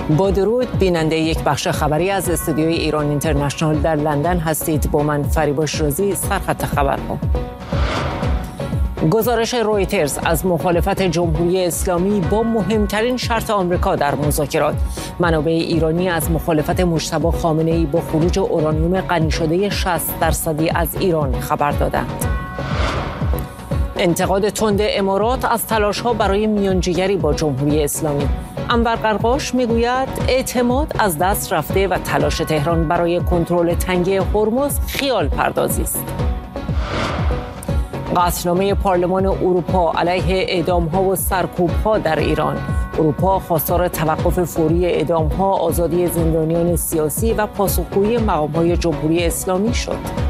با درود بیننده یک بخش خبری از استودیوی ایران اینترنشنال در لندن هستید. با من فریبا شیرازی. سرخط خبرها. گزارش رویترز از مخالفت جمهوری اسلامی با مهمترین شرط آمریکا در مذاکرات. منابع ایرانی از مخالفت مجتبی خامنه‌ای با خروج اورانیوم غنی شده 60% از ایران خبر دادند. انتقاد تند امارات از تلاش‌ها برای میانجیگری با جمهوری اسلامی. انور قرقاش میگوید اعتماد از دست رفته و تلاش تهران برای کنترل تنگه هرمز خیال پردازی است. قطعنامه پارلمان اروپا علیه اعدام‌ها و سرکوب‌ها در ایران. اروپا خواستار توقف فوری اعدام‌ها، آزادی زندانیان سیاسی و پاسخگویی مقام‌های جمهوری اسلامی شد.